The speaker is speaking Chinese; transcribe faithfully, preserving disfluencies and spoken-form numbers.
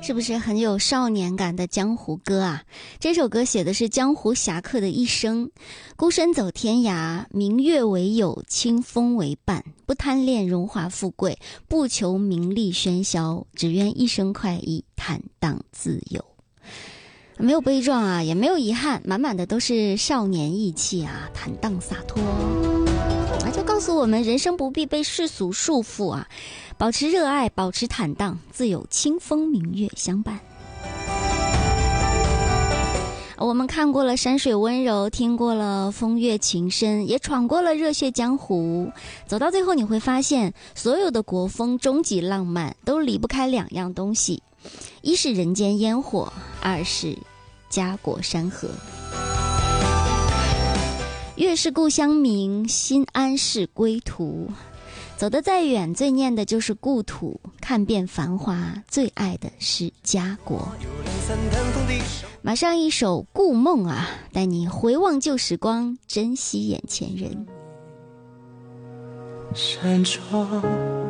是不是很有少年感的江湖歌啊？这首歌写的是江湖侠客的一生，孤身走天涯，明月为友，清风为伴，不贪恋荣华富贵，不求名利喧嚣，只愿一生快意，坦荡自由。没有悲壮啊，也没有遗憾，满满的都是少年意气啊，坦荡洒脱。啊，就告诉我们人生不必被世俗束缚啊，保持热爱，保持坦荡，自有清风明月相伴。我们看过了山水温柔，听过了风月情深，也闯过了热血江湖，走到最后你会发现，所有的国风终极浪漫都离不开两样东西，一是人间烟火，二是家国山河。月是故乡明，心安是归途。走得再远，最念的就是故土，看遍繁华，最爱的是家国。马上一首故梦啊，带你回望旧时光，珍惜眼前人。 山庄